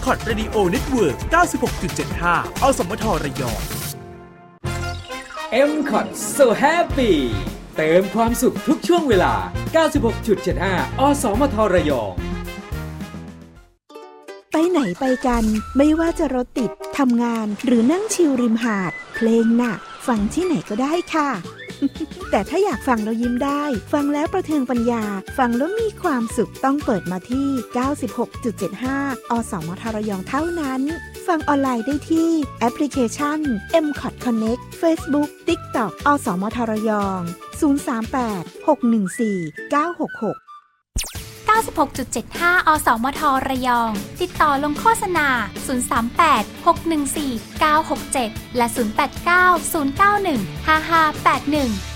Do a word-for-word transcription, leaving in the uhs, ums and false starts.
คอท Radio Network เก้าสิบหกจุดเจ็ดห้า อสมทระยองเอ็ม คอท So Happy เติมความสุขทุกช่วงเวลา เก้าสิบหกจุดเจ็ดห้า อสมทระยองไปไหนไปกันไม่ว่าจะรถติดทำงานหรือนั่งชิลริมหาดเพลงน่ะฟังที่ไหนก็ได้ค่ะ แต่ถ้าอยากฟังแล้วยิ้มได้ฟังแล้วประเทืองปัญญาฟังแล้วมีความสุขต้องเปิดมาที่ เก้าสิบหกจุดเจ็ดห้า อสมทระยองเท่านั้นฟังออนไลน์ได้ที่แอปพลิเคชัน เอ็ม คอท Connect Facebook TikTok อสมทระยองศูนย์ สาม แปด หก หนึ่ง สี่ เก้า หก หกเก้าสิบหกจุดเจ็ดห้า อสมทระยองติดต่อลงโฆษณาศูนย์ สาม แปด หก หนึ่ง สี่ เก้า หก เจ็ดและศูนย์ แปด เก้า ศูนย์ เก้า หนึ่ง ห้า ห้า แปด หนึ่ง